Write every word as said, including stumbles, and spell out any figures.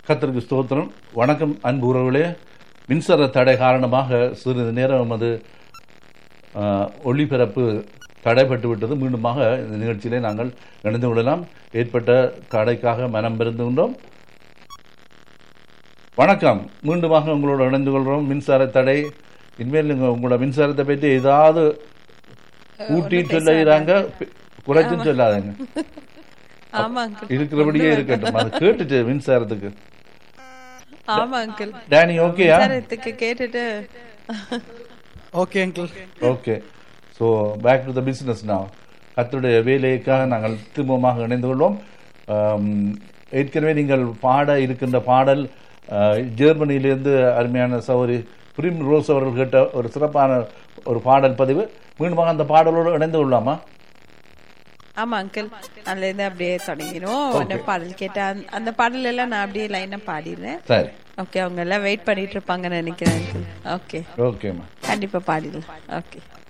கர்த்தருக்கு ஸ்தோத்திரம். வணக்கம் அன்பு உறவுகளே. மின்சார தடை காரணமாக சிறிது நேரம் அது ஒளிபரப்பு தடைப்பட்டு விட்டது. மீண்டுமாக இந்த நிகழ்ச்சியிலே நாங்கள் இணைந்து கொள்ளலாம். ஏற்பட்ட தடைக்காக மனம் பெருந்துகின்றோம். வணக்கம். மீண்டுமாக உங்களோட இணைந்து கொள்கிறோம். மின்சார தடை இனிமேல் உங்களோட மின்சாரத்தை பற்றி ஏதாவது கூட்டி சொல்லுறாங்க, குறைச்சும் சொல்லாதங்க. இருக்கிறபடியே இருக்கட்டும். அது கேட்டுட்டு மின்சாரத்துக்கு. ஆமா அங்கிள். டேனி ஓகேயா? மின்சாரத்துக்கு கேட்டுட்டு okay uncle. Okay. So back to the business நான். கர்த்தருடைய வேலைக்காக நாங்கள் திரும்பமாக இணைந்து கொள்வோம். ஏற்கனவே நீங்கள் பாட இருக்கின்ற பாடல் ஜெர்மனியிலிருந்து அருமையான சௌரி பிரிம் ரோஸ் அவர்கள் கேட்ட ஒரு சிறப்பான ஒரு பாடல் பதிவு. மீண்டுமாக அந்த பாடலோடு இணைந்து கொள்ளலாமா? ஆமா அங்கிள். அதுல இருந்து அப்படியே தொடங்கிடும். அந்த பாடல் கேட்ட அந்த பாடல் எல்லாம் நான் அப்படியே லைனா பாடிடுறேன். சரி. ஓகே. அவங்க எல்லாம் வெயிட் பண்ணிட்டு இருப்பாங்கன்னு நினைக்கிறேன் அங்கிள். ஓகே ஓகேம்மா. கண்டிப்பா பாடிடலாம். ஓகே.